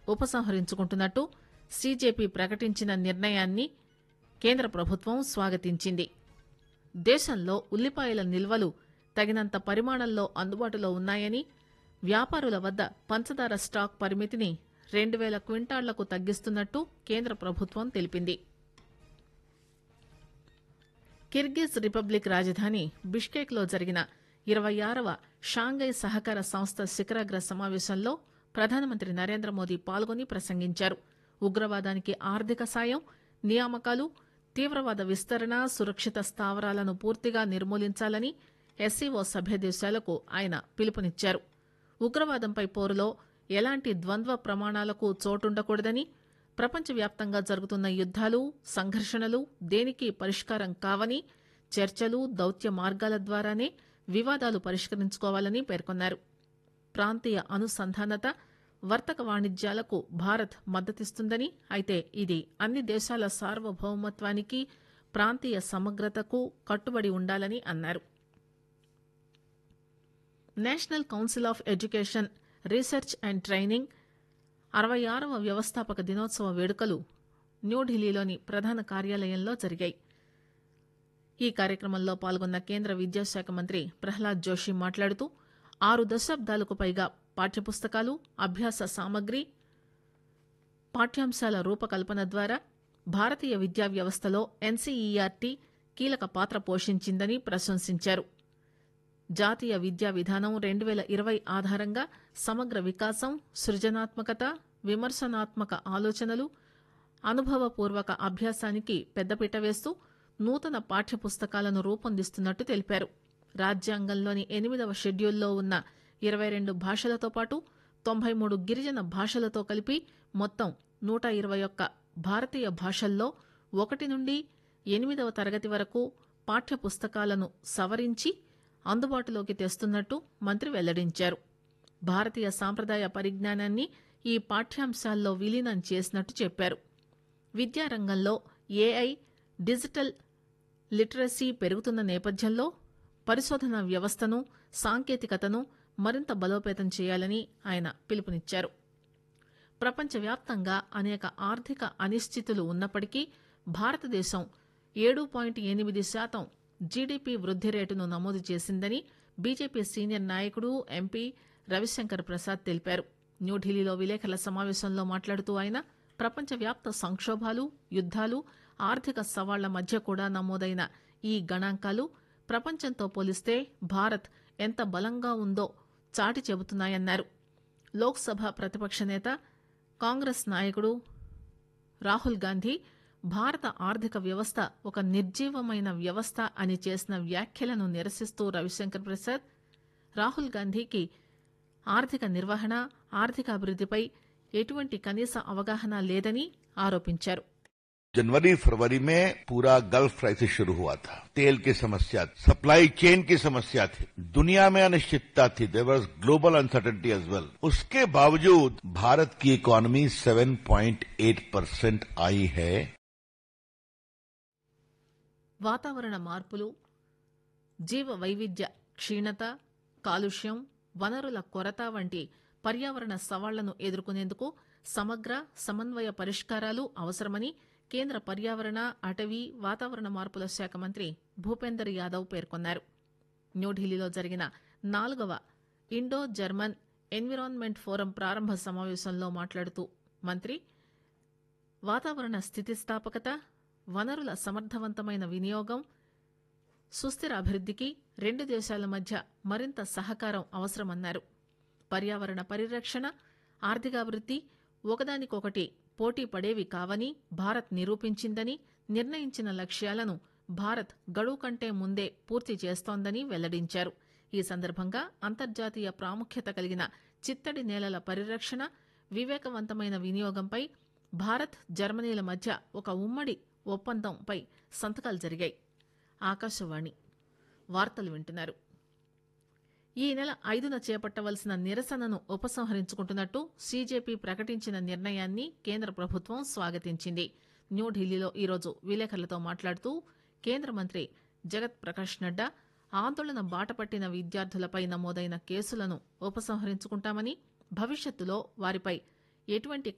ఉపసంహరించుకుంటున్నట్టు CJP ప్రకటించిన నిర్ణయాన్ని కేంద్ర ప్రభుత్వం స్వాగతించింది. దేశంలో ఉల్లిపాయల నిల్వలు తగినంత పరిమాణంలో అందుబాటులో ఉన్నాయని, వ్యాపారుల వద్ద పంచదార స్టాక్ పరిమితిని 2000 క్వింటాళ్లకు తగ్గిస్తున్నట్టు కేంద్ర ప్రభుత్వం తెలిపింది. కిర్గిజ్ రిపబ్లిక్ రాజధాని బిష్కేక్ లో జరిగిన 26వ షాంఘై సహకార సంస్థ శిఖరాగ్ర సమావేశంలో ప్రధానమంత్రి నరేంద్ర మోదీ పాల్గొని ప్రసంగించారు. ఉగ్రవాదానికి ఆర్థిక సాయం, నియామకాలు, తీవ్రవాద విస్తరణ, సురక్షిత స్థావరాలను పూర్తిగా నిర్మూలించాలని ఎస్సీఓ సభ్య దేశాలకు ఆయన పిలుపునిచ్చారు. ఉగ్రవాదంపై పోరులో ఎలాంటి ద్వంద్వ ప్రమాణాలకు చోటుండకూడదని, ప్రపంచవ్యాప్తంగా జరుగుతున్న యుద్దాలు, సంఘర్షణలు దేనికి పరిష్కారం కావని, చర్చలు, దౌత్య మార్గాల ద్వారానే వివాదాలు పరిష్కరించుకోవాలని పేర్కొన్నారు. ప్రాంతీయ అనుసంధానత, వర్తక వాణిజ్యాలకు భారత్ మద్దతిస్తుందని, అయితే ఇది అన్ని దేశాల సార్వభౌమత్వానికి, ప్రాంతీయ సమగ్రతకు కట్టుబడి ఉండాలని అన్నారు. National council of education, research and training 66వ వ్యవస్థాపక దినోత్సవ వేడుకలు న్యూఢిల్లీలోని ప్రధాన కార్యాలయంలో జరిగాయి. ఈ కార్యక్రమంలో పాల్గొన్న కేంద్ర విద్యాశాఖ మంత్రి ప్రహ్లాద్ జోషి మాట్లాడుతూ 6 దశాబ్దాలకు పైగా పాఠ్యపుస్తకాలు, అభ్యాస సామగ్రి, పాఠ్యాంశాల రూపకల్పన ద్వారా భారతీయ విద్యా వ్యవస్థలో ఎన్సీఈఆర్టీ కీలక పాత్ర పోషించిందని ప్రశంసించారు. జాతీయ విద్యా విధానం 2020 ఆధారంగా సమగ్ర వికాసం, సృజనాత్మకత, విమర్శనాత్మక ఆలోచనలు, అనుభవపూర్వక అభ్యాసానికి పెద్దపీట వేస్తూ నూతన పాఠ్యపుస్తకాలను రూపొందిస్తున్నట్టు తెలిపారు. రాజ్యాంగంలోని 8వ షెడ్యూల్లో ఉన్న 22 భాషలతో పాటు 93 గిరిజన భాషలతో కలిపి మొత్తం 121 భారతీయ భాషల్లో 1 నుండి 8వ తరగతి వరకు పాఠ్యపుస్తకాలను సవరించి అందుబాటులోకి తెస్తున్నట్టు మంత్రి వెల్లడించారు. భారతీయ సాంప్రదాయ పరిజ్ఞానాన్ని ఈ పాఠ్యాంశాల్లో విలీనం చేసినట్టు చెప్పారు. విద్యారంగంలో ఏఐ, డిజిటల్ లిటరసీ పెరుగుతున్న నేపథ్యంలో పరిశోధన వ్యవస్థను, సాంకేతికతను మరింత బలోపేతం చేయాలని ఆయన పిలుపునిచ్చారు. ప్రపంచవ్యాప్తంగా అనేక ఆర్థిక అనిశ్చితులు ఉన్నప్పటికీ భారతదేశం 7.8% జీడీపీ వృద్ది రేటును నమోదు చేసిందని బీజేపీ సీనియర్ నాయకుడు, ఎంపీ రవిశంకర్ ప్రసాద్ తెలిపారు. న్యూఢిల్లీలో విలేకరుల సమావేశంలో మాట్లాడుతూ ఆయన ప్రపంచవ్యాప్త సంక్షోభాలు, యుద్దాలు, ఆర్థిక సవాళ్ల మధ్య కూడా నమోదైన ఈ గణాంకాలు ప్రపంచంతో పోలిస్తే భారత్ ఎంత బలంగా ఉందో చాటి చెబుతున్నాయన్నారు. లోక్సభ ప్రతిపక్ష నేత, కాంగ్రెస్ నాయకుడు రాహుల్ గాంధీ భారత ఆర్థిక వ్యవస్థ ఒక నిర్జీవమైన వ్యవస్థ అని చేసిన వ్యాఖ్యలను నిరసిస్తూ రవిశంకర్ ప్రసాద్ రాహుల్ గాంధీకి ఆర్థిక నిర్వహణ, ఆర్థికాభివృద్దిపై ఎటువంటి కనీస అవగాహన లేదని ఆరోపించారు. जनवरी फरवरी में पूरा गल्फ क्राइसिस शुरू हुआ था. तेल की समस्या, सप्लाई चेन की समस्या थी, दुनिया में अनिश्चितता थी, there was global uncertainty as well. उसके बावजूद भारत की इकोनॉमी 7.8% आई है. వాతావరణ మార్పులు, జీవ వైవిధ్య క్షీణత, కాలుష్యం, వనరుల కొరత వంటి పర్యావరణ సవాళ్లను ఎదుర్కొనేందుకు సమగ్ర, సమన్వయ పరిష్కారాలు అవసరమని కేంద్ర పర్యావరణ, అటవీ, వాతావరణ మార్పుల శాఖ మంత్రి భూపేందర్ యాదవ్ పేర్కొన్నారు. న్యూఢిల్లీలో జరిగిన 4వ ఇండో జర్మన్ ఎన్విరాన్మెంట్ ఫోరం ప్రారంభ సమావేశంలో మాట్లాడుతూ మంత్రి వాతావరణ స్థితిస్థాపకత, వనరుల సమర్థవంతమైన వినియోగం, సుస్థిర అభివృద్దికి 2 దేశాల మధ్య మరింత సహకారం అవసరమన్నారు. పర్యావరణ పరిరక్షణ, ఆర్థికాభివృద్ది ఒకదానికొకటి పోటీ పడేవి కావని భారత్ నిరూపించిందని, నిర్ణయించిన లక్ష్యాలను భారత్ గడువు కంటే ముందే పూర్తి చేస్తోందని వెల్లడించారు. ఈ సందర్భంగా అంతర్జాతీయ ప్రాముఖ్యత కలిగిన చిత్తడి నేలల పరిరక్షణ, వివేకవంతమైన వినియోగంపై భారత్, జర్మనీల మధ్య ఒక ఉమ్మడి ఒప్పందంపై సంతకాలు జరిగాయి. ఆకాశవాణి వార్తలు వింటున్నారు. ఈ నెల 5న చేపట్టవలసిన నిరసనను ఉపసంహరించుకుంటున్నట్టు సీజేపీ ప్రకటించిన నిర్ణయాన్ని కేంద్ర ప్రభుత్వం స్వాగతించింది. న్యూఢిల్లీలో ఈరోజు విలేకరులతో మాట్లాడుతూ కేంద్ర మంత్రి జగత్ ప్రకాష్ నడ్డా ఆందోళన బాటపట్టిన విద్యార్థులపై నమోదైన కేసులను ఉపసంహరించుకుంటామని, భవిష్యత్తులో వారిపై ఎటువంటి